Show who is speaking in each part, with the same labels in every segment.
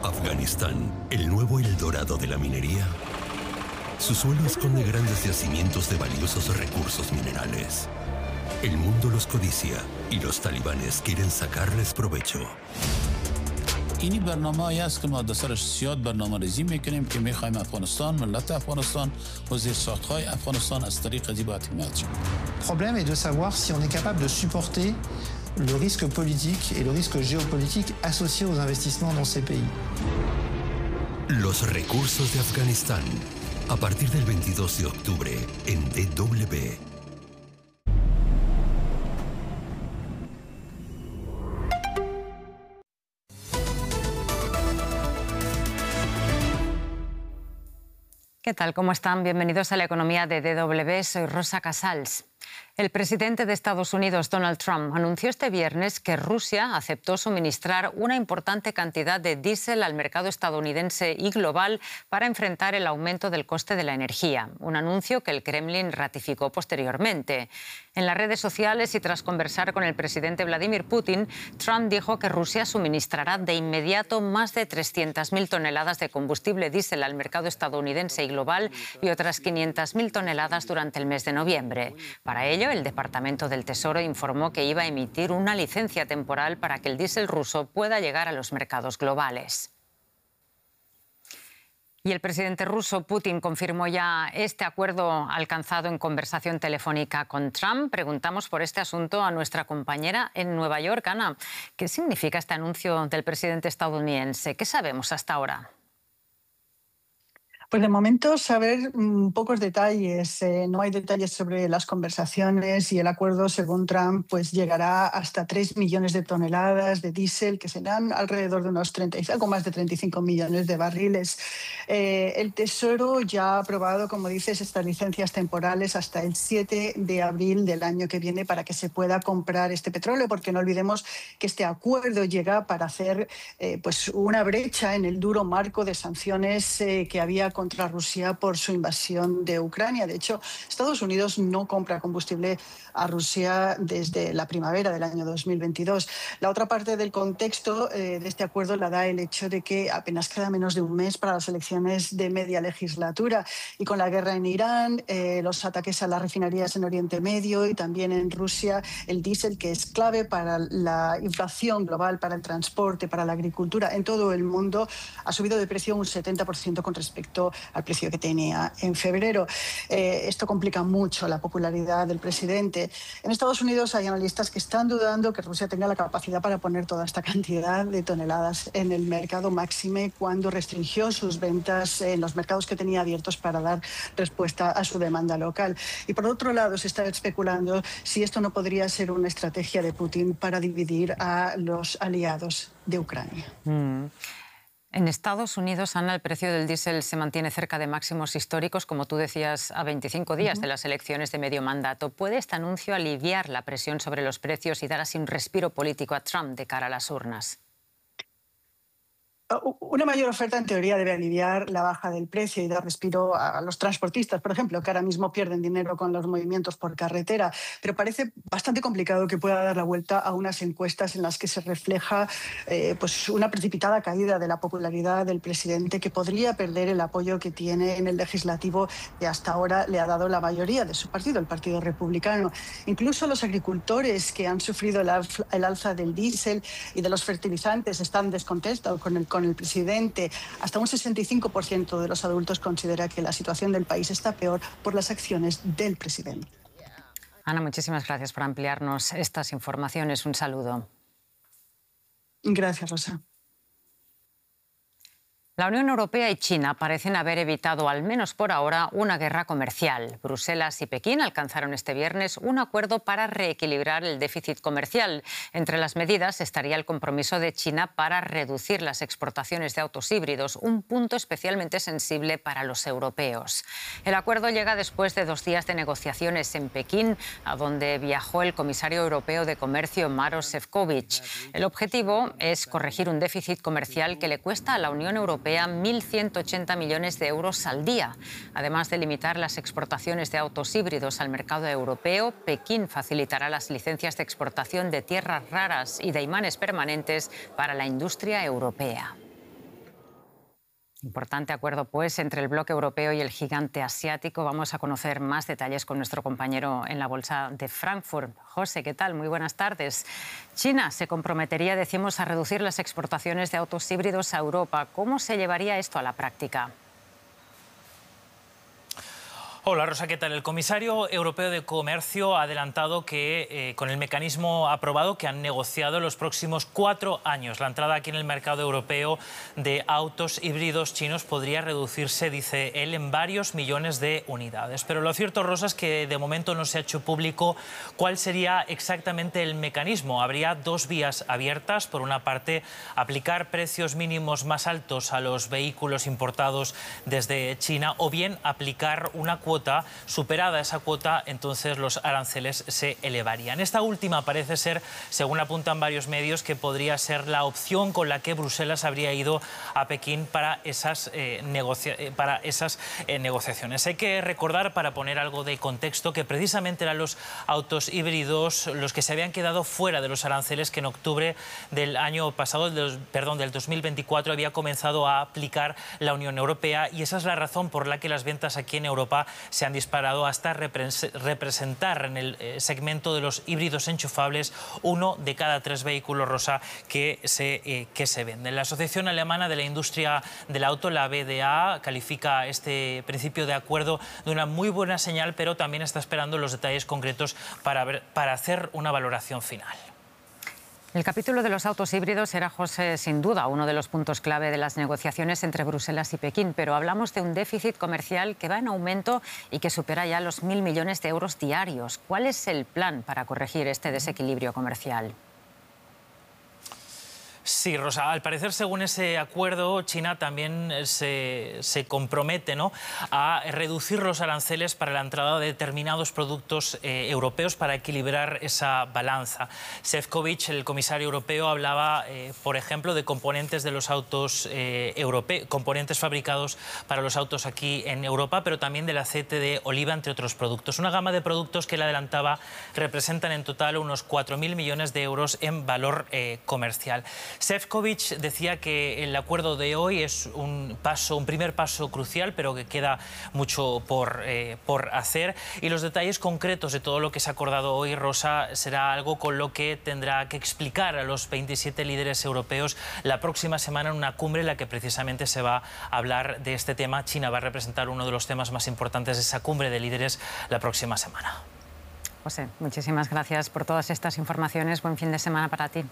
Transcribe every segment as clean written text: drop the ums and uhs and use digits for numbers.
Speaker 1: Afganistán, el nuevo Eldorado de la minería. Su suelo esconde grandes yacimientos de valiosos recursos minerales. El mundo los codicia y los talibanes quieren sacarles provecho.
Speaker 2: اینی برنامه‌ای است که ما در سرش زیاد برنامه‌ریزی می‌کنیم که می‌خوایم افغانستان، ملت افغانستان و زیرساخت‌های افغانستان از طریق از این باید حمایت شود.
Speaker 3: Le problème est de savoir si on est capable de supporter le risque politique et le risque géopolitique associés aux investissements dans ces pays.
Speaker 1: Los recursos de Afganistán. A partir del 22 de octubre en DW.
Speaker 4: ¿Qué tal? ¿Cómo están? Bienvenidos a la economía de DW. Soy Rosa Casals. El presidente de Estados Unidos, Donald Trump, anunció este viernes que Rusia aceptó suministrar una importante cantidad de diésel al mercado estadounidense y global para enfrentar el aumento del coste de la energía, un anuncio que el Kremlin ratificó posteriormente. En las redes sociales y tras conversar con el presidente Vladimir Putin, Trump dijo que Rusia suministrará de inmediato más de 300.000 toneladas de combustible diésel al mercado estadounidense y global y otras 500.000 toneladas durante el mes de noviembre. Para ello, el Departamento del Tesoro informó que iba a emitir una licencia temporal para que el diésel ruso pueda llegar a los mercados globales. Y el presidente ruso Putin confirmó ya este acuerdo alcanzado en conversación telefónica con Trump. Preguntamos por este asunto a nuestra compañera en Nueva York, Ana. ¿Qué significa este anuncio del presidente estadounidense? ¿Qué sabemos hasta ahora?
Speaker 5: Pues de momento saber pocos detalles. No hay detalles sobre las conversaciones y el acuerdo, según Trump, pues llegará hasta 3 millones de toneladas de diésel, que serán alrededor de unos algo más de 35 millones de barriles. El Tesoro ya ha aprobado, como dices, estas licencias temporales hasta el 7 de abril del año que viene para que se pueda comprar este petróleo, porque no olvidemos que este acuerdo llega para hacer pues una brecha en el duro marco de sanciones que había contra Rusia por su invasión de Ucrania. De hecho, Estados Unidos no compra combustible a Rusia desde la primavera del año 2022. La otra parte del contexto de este acuerdo la da el hecho de que apenas queda menos de un mes para las elecciones de media legislatura y con la guerra en Irán, los ataques a las refinerías en Oriente Medio y también en Rusia, el diésel, que es clave para la inflación global, para el transporte, para la agricultura en todo el mundo, ha subido de precio un 70% con respecto al precio que tenía en febrero. Esto complica mucho la popularidad del presidente. En Estados Unidos hay analistas que están dudando que Rusia tenga la capacidad para poner toda esta cantidad de toneladas en el mercado, máxime cuando restringió sus ventas en los mercados que tenía abiertos para dar respuesta a su demanda local. Y por otro lado, se está especulando si esto no podría ser una estrategia de Putin para dividir a los aliados de Ucrania.
Speaker 4: En Estados Unidos, Ana, el precio del diésel se mantiene cerca de máximos históricos, como tú decías, a 25 días de las elecciones de medio mandato. ¿Puede este anuncio aliviar la presión sobre los precios y dar así un respiro político a Trump de cara a las urnas?
Speaker 5: Una mayor oferta, en teoría, debe aliviar la baja del precio y dar respiro a los transportistas, por ejemplo, que ahora mismo pierden dinero con los movimientos por carretera. Pero parece bastante complicado que pueda dar la vuelta a unas encuestas en las que se refleja pues una precipitada caída de la popularidad del presidente, que podría perder el apoyo que tiene en el legislativo, que hasta ahora le ha dado la mayoría de su partido, el Partido Republicano. Incluso los agricultores, que han sufrido el alza del diésel y de los fertilizantes, están descontentos con el presidente. Hasta un 65% de los adultos considera que la situación del país está peor por las acciones del presidente.
Speaker 4: Ana, muchísimas gracias por ampliarnos estas informaciones. Un saludo.
Speaker 5: Gracias, Rosa.
Speaker 4: La Unión Europea y China parecen haber evitado, al menos por ahora, una guerra comercial. Bruselas y Pekín alcanzaron este viernes un acuerdo para reequilibrar el déficit comercial. Entre las medidas estaría el compromiso de China para reducir las exportaciones de autos híbridos, un punto especialmente sensible para los europeos. El acuerdo llega después de 2 días de negociaciones en Pekín, a donde viajó el comisario europeo de Comercio, Maroš Šefčovič. El objetivo es corregir un déficit comercial que le cuesta a la Unión Europea 1.180 millones de euros al día. Además de limitar las exportaciones de autos híbridos al mercado europeo, Pekín facilitará las licencias de exportación de tierras raras y de imanes permanentes para la industria europea. Importante acuerdo, pues, entre el bloque europeo y el gigante asiático. Vamos a conocer más detalles con nuestro compañero en la Bolsa de Frankfurt. José, ¿qué tal? Muy buenas tardes. China se comprometería, decimos, a reducir las exportaciones de autos híbridos a Europa. ¿Cómo se llevaría esto a la práctica?
Speaker 6: Hola Rosa, ¿qué tal? El comisario europeo de Comercio ha adelantado que con el mecanismo aprobado que han negociado los próximos 4 años la entrada aquí en el mercado europeo de autos híbridos chinos podría reducirse, dice él, en varios millones de unidades. Pero lo cierto, Rosa, es que de momento no se ha hecho público cuál sería exactamente el mecanismo. Habría 2 vías abiertas. Por una parte, aplicar precios mínimos más altos a los vehículos importados desde China, o bien aplicar una cuota. Superada esa cuota, entonces los aranceles se elevarían. Esta última parece ser, según apuntan varios medios, que podría ser la opción con la que Bruselas habría ido a Pekín para esas negociaciones. Hay que recordar, para poner algo de contexto, que precisamente eran los autos híbridos los que se habían quedado fuera de los aranceles que en octubre del año pasado, del 2024, había comenzado a aplicar la Unión Europea, y esa es la razón por la que las ventas aquí en Europa se han disparado hasta representar en el segmento de los híbridos enchufables 1 de cada 3 vehículos, Rosa, que se venden. La Asociación Alemana de la Industria del Auto, la BDA, califica este principio de acuerdo de una muy buena señal, pero también está esperando los detalles concretos para hacer una valoración final.
Speaker 4: El capítulo de los autos híbridos era, José, sin duda uno de los puntos clave de las negociaciones entre Bruselas y Pekín, pero hablamos de un déficit comercial que va en aumento y que supera ya los 1.000 millones de euros diarios. ¿Cuál es el plan para corregir este desequilibrio comercial?
Speaker 6: Sí, Rosa, al parecer, según ese acuerdo, China también se compromete, ¿no?, a reducir los aranceles para la entrada de determinados productos europeos para equilibrar esa balanza. Šefčovič, el comisario europeo, hablaba, por ejemplo, de componentes de los autos europeos, componentes fabricados para los autos aquí en Europa, pero también del aceite de oliva, entre otros productos. Una gama de productos que, él adelantaba, representan en total unos 4.000 millones de euros en valor comercial. Šefčovič decía que el acuerdo de hoy es un primer paso crucial, pero que queda mucho por hacer, y los detalles concretos de todo lo que se ha acordado hoy, Rosa, será algo con lo que tendrá que explicar a los 27 líderes europeos la próxima semana en una cumbre en la que precisamente se va a hablar de este tema. China va a representar uno de los temas más importantes de esa cumbre de líderes la próxima semana.
Speaker 4: José, muchísimas gracias por todas estas informaciones. Buen fin de semana para ti.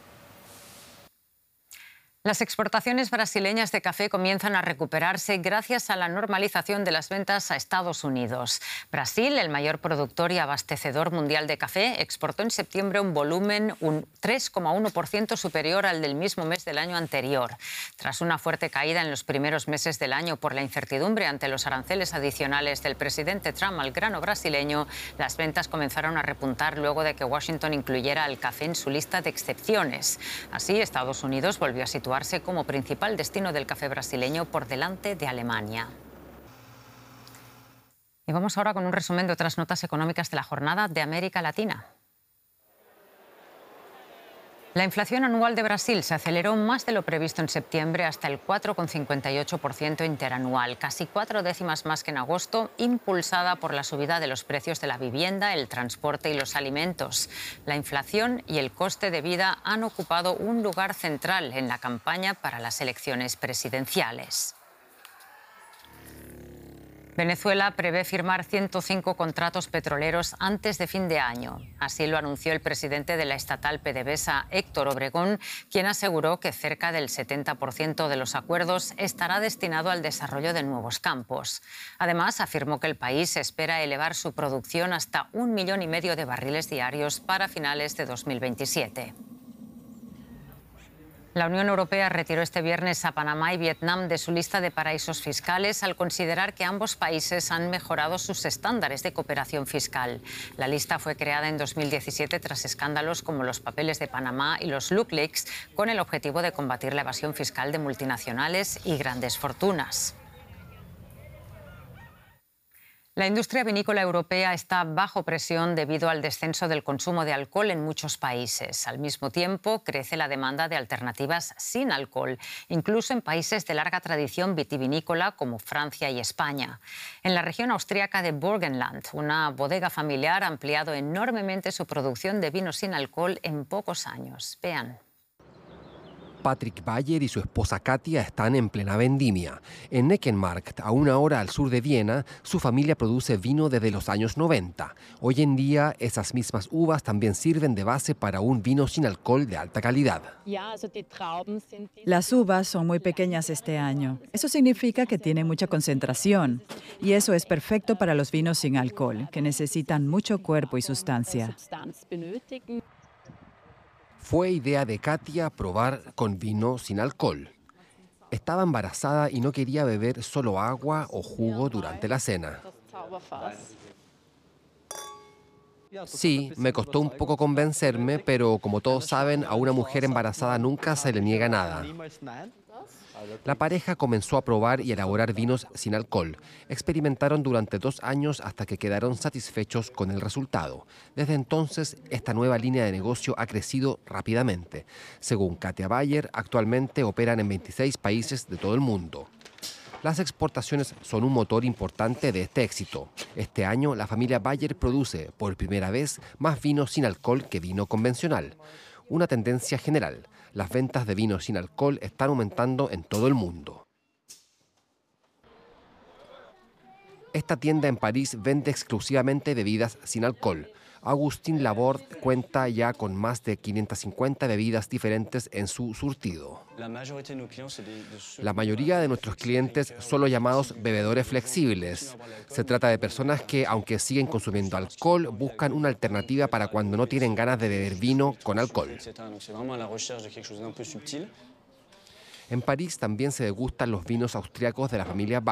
Speaker 4: Las exportaciones brasileñas de café comienzan a recuperarse gracias a la normalización de las ventas a Estados Unidos. Brasil, el mayor productor y abastecedor mundial de café, exportó en septiembre un volumen un 3,1% superior al del mismo mes del año anterior. Tras una fuerte caída en los primeros meses del año por la incertidumbre ante los aranceles adicionales del presidente Trump al grano brasileño, las ventas comenzaron a repuntar luego de que Washington incluyera al café en su lista de excepciones. Así, Estados Unidos volvió a situarse como principal destino del café brasileño por delante de Alemania. Y vamos ahora con un resumen de otras notas económicas de la jornada de América Latina. La inflación anual de Brasil se aceleró más de lo previsto en septiembre hasta el 4,58% interanual, casi 4 décimas más que en agosto, impulsada por la subida de los precios de la vivienda, el transporte y los alimentos. La inflación y el coste de vida han ocupado un lugar central en la campaña para las elecciones presidenciales. Venezuela prevé firmar 105 contratos petroleros antes de fin de año. Así lo anunció el presidente de la estatal PDVSA, Héctor Obregón, quien aseguró que cerca del 70% de los acuerdos estará destinado al desarrollo de nuevos campos. Además, afirmó que el país espera elevar su producción hasta 1,5 millones de barriles diarios para finales de 2027. La Unión Europea retiró este viernes a Panamá y Vietnam de su lista de paraísos fiscales al considerar que ambos países han mejorado sus estándares de cooperación fiscal. La lista fue creada en 2017 tras escándalos como los papeles de Panamá y los LuxLeaks, con el objetivo de combatir la evasión fiscal de multinacionales y grandes fortunas. La industria vinícola europea está bajo presión debido al descenso del consumo de alcohol en muchos países. Al mismo tiempo, crece la demanda de alternativas sin alcohol, incluso en países de larga tradición vitivinícola como Francia y España. En la región austríaca de Burgenland, una bodega familiar ha ampliado enormemente su producción de vino sin alcohol en pocos años. Vean.
Speaker 7: Patrick Bayer y su esposa Katia están en plena vendimia. En Neckenmarkt, a una hora al sur de Viena, su familia produce vino desde los años 90. Hoy en día, esas mismas uvas también sirven de base para un vino sin alcohol de alta calidad.
Speaker 8: Las uvas son muy pequeñas este año. Eso significa que tienen mucha concentración. Y eso es perfecto para los vinos sin alcohol, que necesitan mucho cuerpo y sustancia.
Speaker 7: Fue idea de Katia probar con vino sin alcohol. Estaba embarazada y no quería beber solo agua o jugo durante la cena. Sí, me costó un poco convencerme, pero como todos saben, a una mujer embarazada nunca se le niega nada. La pareja comenzó a probar y elaborar vinos sin alcohol. Experimentaron durante 2 años hasta que quedaron satisfechos con el resultado. Desde entonces, esta nueva línea de negocio ha crecido rápidamente. Según Katia Bayer, actualmente operan en 26 países de todo el mundo. Las exportaciones son un motor importante de este éxito. Este año, la familia Bayer produce, por primera vez, más vino sin alcohol que vino convencional. Una tendencia general. Las ventas de vino sin alcohol están aumentando en todo el mundo. Esta tienda en París vende exclusivamente bebidas sin alcohol. Agustín Laborde cuenta ya con más de 550 bebidas diferentes en su surtido. La mayoría de nuestros clientes son los llamados bebedores flexibles. Se trata de personas que, aunque siguen consumiendo alcohol, buscan una alternativa para cuando no tienen ganas de beber vino con alcohol. En París también se degustan los vinos austriacos de la familia Bayer.